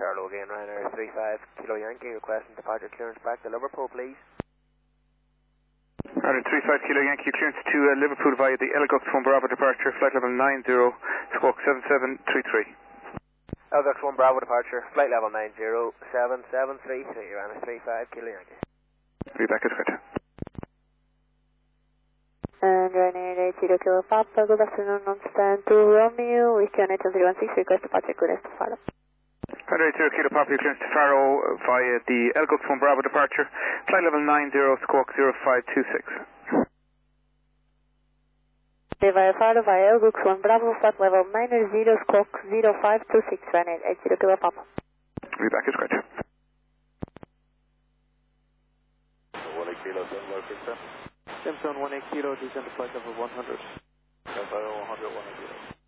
Charlo again, Ryanair 35 Kilo Yankee, requesting departure clearance back to Liverpool, please. Ryanair 35 Kilo Yankee, clearance to Liverpool via the Elgux 1 Bravo departure, flight level 90, squawk 7733. Elgux 1 Bravo departure, flight level 90773, Ryanair 35 Kilo Yankee. Be back at fit. And Ryanair 80 Kilo Papa, good afternoon, on stand to Romeo, with John 8316, request departure clearance to Faro. Ryanair 80 Kilo Papa, clearance to Faro via the Elgux 1 Bravo departure, flight level 90, squawk 0526. Via Faro, via Elgux 1 Bravo, flight level 90, squawk 0526, Ryanair 80 Kilo Papa. Be back at fit. 1 Kilo, 7 location. Samsung 18 Kilo, descend to flight level 100. Flight level 100, 1 Kilo.